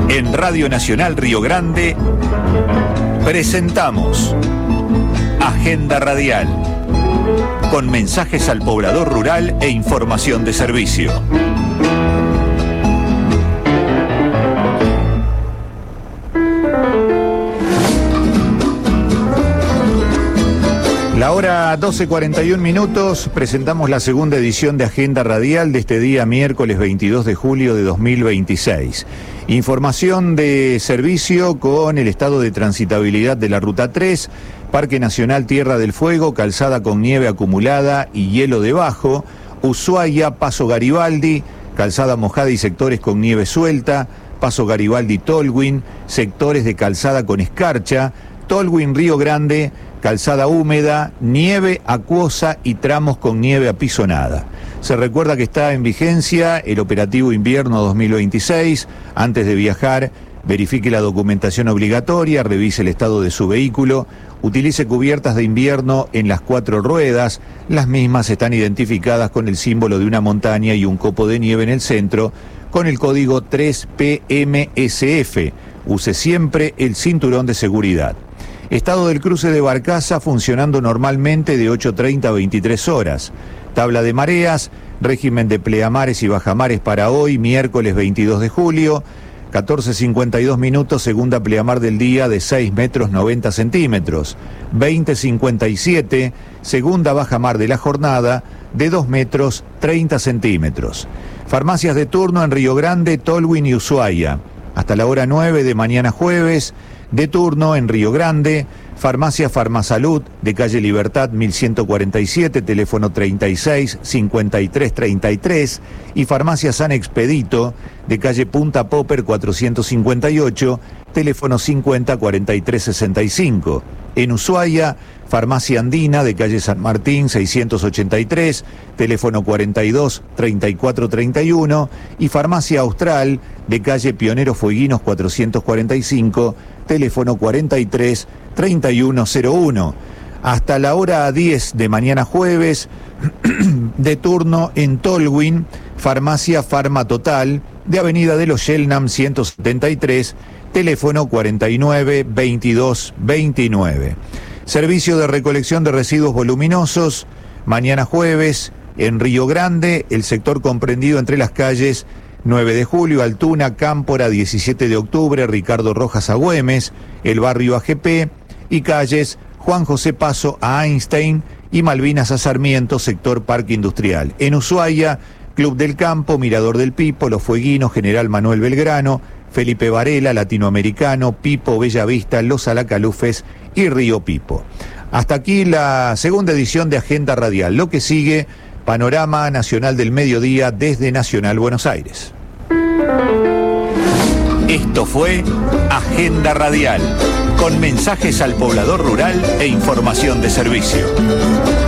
En Radio Nacional Río Grande presentamos Agenda Radial, con mensajes al poblador rural e información de servicio. La hora 12:41 minutos, presentamos la segunda edición de Agenda Radial de este día miércoles 22 de julio de 2026. Información de servicio con el estado de transitabilidad de la Ruta 3, Parque Nacional Tierra del Fuego, calzada con nieve acumulada y hielo debajo, Ushuaia, Paso Garibaldi, calzada mojada y sectores con nieve suelta, Paso Garibaldi-Tolwyn, sectores de calzada con escarcha, Tolwyn-Río Grande, calzada húmeda, nieve acuosa y tramos con nieve apisonada. Se recuerda que está en vigencia el operativo invierno 2026. Antes de viajar, verifique la documentación obligatoria, revise el estado de su vehículo, utilice cubiertas de invierno en las 4 ruedas. Las mismas están identificadas con el símbolo de una montaña y un copo de nieve en el centro, con el código 3PMSF. Use siempre el cinturón de seguridad. Estado del cruce de Barcaza funcionando normalmente de 8:30 a 23 horas. Tabla de mareas, régimen de pleamares y bajamares para hoy, miércoles 22 de julio, 14:52 minutos, segunda pleamar del día de 6 metros 90 centímetros. 20:57, segunda bajamar de la jornada de 2 metros 30 centímetros. Farmacias de turno en Río Grande, Tolwyn y Ushuaia. Hasta la hora 9 de mañana jueves, de turno en Río Grande, Farmacia Farmasalud de calle Libertad 1147, teléfono 36 53 33, y Farmacia San Expedito de calle Punta Popper 458, teléfono 50 43 65. En Ushuaia, Farmacia Andina de calle San Martín 683, teléfono 42 34 31, y Farmacia Austral de calle Pionero Fueguinos 445, teléfono 43 3101. Hasta la hora 10 de mañana jueves, de turno en Tolwyn, Farmacia Farma Total de Avenida de los Shelnam 173, teléfono 49 22 29. Servicio de recolección de residuos voluminosos, mañana jueves, en Río Grande, el sector comprendido entre las calles 9 de julio, Altuna, Cámpora, 17 de octubre, Ricardo Rojas a Güemes, el barrio AGP, y calles Juan José Paso a Einstein y Malvinas a Sarmiento, sector Parque Industrial. En Ushuaia, Club del Campo, Mirador del Pipo, Los Fueguinos, General Manuel Belgrano, Felipe Varela, Latinoamericano, Pipo, Bellavista, Los Alacalufes y Río Pipo. Hasta aquí la segunda edición de Agenda Radial. Lo que sigue, Panorama Nacional del Mediodía desde Nacional Buenos Aires. Esto fue Agenda Radial, con mensajes al poblador rural e información de servicio.